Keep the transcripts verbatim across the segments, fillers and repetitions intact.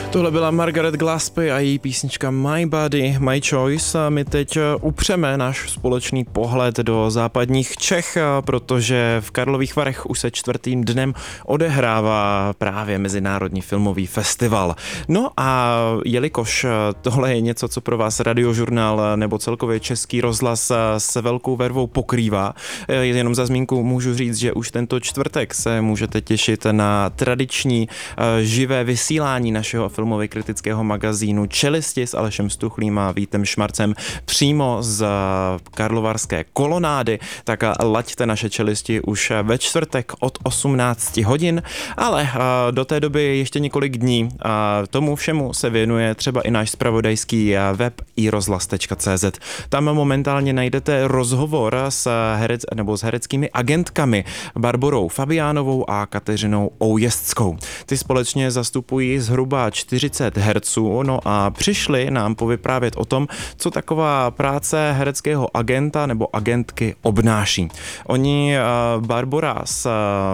Tohle byla Margaret Gillespie a její písnička My Body, My Choice. A my teď upřeme náš společný pohled do západních Čech, protože v Karlových Varech už se čtvrtým dnem odehrává právě Mezinárodní filmový festival. No a jelikož tohle je něco, co pro vás Radiožurnál nebo celkově Český rozhlas se velkou vervou pokrývá, jenom za zmínku můžu říct, že už tento čtvrtek se můžete těšit na tradiční živé vysílání našeho filmově kritického magazínu Čelisti s Alešem Stuchlým a Vítem Šmarcem přímo z karlovarské kolonády, tak laďte naše Čelisti už ve čtvrtek od osmnáct hodin, ale do té doby ještě několik dní a tomu všemu se věnuje třeba i náš zpravodajský web i rozhlas tečka cé zet. Tam momentálně najdete rozhovor s herec, nebo s hereckými agentkami Barborou Fabiánovou a Kateřinou Oujezdskou. Ty společně zastupují zhruba čtyřicet herců, no a přišli nám povyprávět o tom, co taková práce hereckého agenta nebo agentky obnáší. Oni, Barbora s,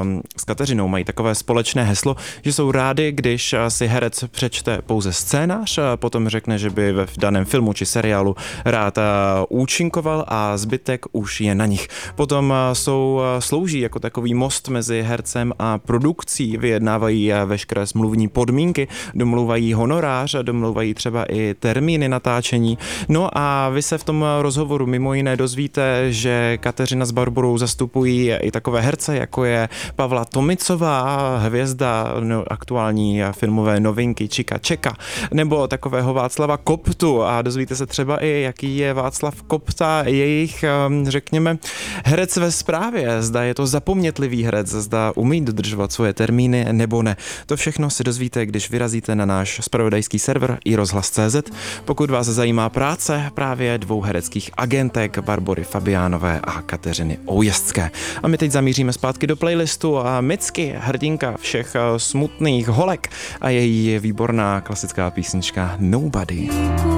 s Kateřinou, mají takové společné heslo, že jsou rádi, když si herec přečte pouze scénář, potom řekne, že by v daném filmu či seriálu rád účinkoval a zbytek už je na nich. Potom jsou, slouží jako takový most mezi hercem a produkcí, vyjednávají veškeré smluvní podmínky, domlouvají honorář, domlouvají třeba i termíny natáčení. No a vy se v tom rozhovoru mimo jiné dozvíte, že Kateřina s Barborou zastupují i takové herce, jako je Pavla Tomicová, hvězda no, aktuální filmové novinky Čika Čeka, nebo takového Václava Koptu a dozvíte se třeba i, jaký je Václav Kopta, jejich, řekněme, herec ve správě, zda je to zapomnětlivý herec, zda umí dodržovat svoje termíny nebo ne. To všechno si dozvíte, když vyrazíte na náš zpravodajský server i rozhlas tečka cé zet. Pokud vás zajímá práce právě dvou hereckých agentek Barbory Fabiánové a Kateřiny Oujezdské. A my teď zamíříme zpátky do playlistu a Micky, hrdinka všech smutných holek a její výborná klasická písnička Nobody.